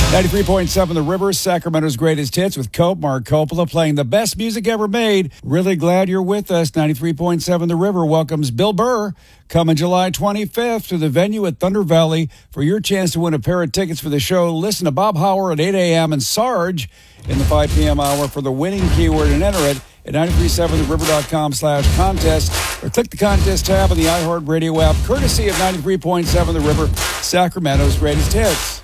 93.7 The River, Sacramento's greatest hits with Cope, Mark Coppola, playing the best music ever made. Really glad you're with us. 93.7 The River welcomes Bill Burr, coming July 25th to the venue at Thunder Valley. For your chance to win a pair of tickets for the show, listen to Bob Hauer at 8 a.m. and Sarge in the 5 p.m. hour for the winning keyword and enter it at 937theriver.com/contest or click the contest tab on the iHeartRadio app, courtesy of 93.7 The River, Sacramento's greatest hits.